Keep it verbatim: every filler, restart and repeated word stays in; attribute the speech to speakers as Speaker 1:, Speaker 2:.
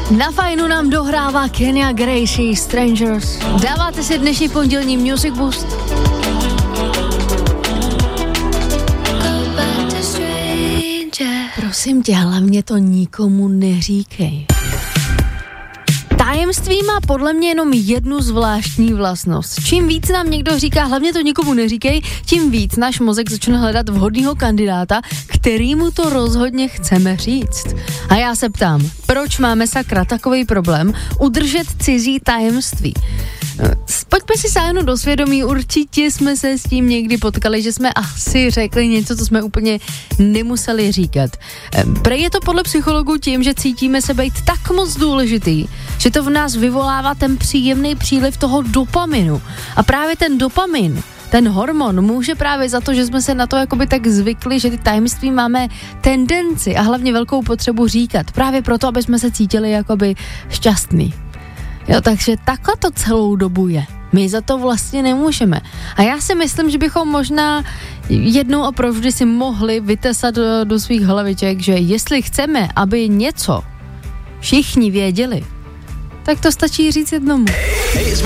Speaker 1: Na fajnu nám dohrává Kenya Gracie Strangers. Dáváte si dnešní pondělní Music Boost? Prosím tě, hlavně to nikomu neříkej. Tajemství má podle mě jenom jednu zvláštní vlastnost. Čím víc nám někdo říká, hlavně to nikomu neříkej, tím víc náš mozek začne hledat vhodného kandidáta, kterýmu to rozhodně chceme říct. A já se ptám, proč máme sakra takový problém udržet cizí tajemství? Pojďme si sáhnout do svědomí, určitě jsme se s tím někdy potkali, že jsme asi řekli něco, co jsme úplně nemuseli říkat. Prej je to podle psychologů tím, že cítíme se být tak moc důležitý, že to v nás vyvolává ten příjemný příliv toho dopaminu. A právě ten dopamin, ten hormon může právě za to, že jsme se na to jakoby tak zvykli, že ty tajemství máme tendenci a hlavně velkou potřebu říkat. Právě proto, aby jsme se cítili jakoby šťastný. Jo, takže takhle to celou dobu je. My za to vlastně nemůžeme. A já si myslím, že bychom možná jednou a provždy si mohli vytesat do, do svých hlaviček, že jestli chceme, aby něco všichni věděli, tak to stačí říct jednomu.
Speaker 2: Hey,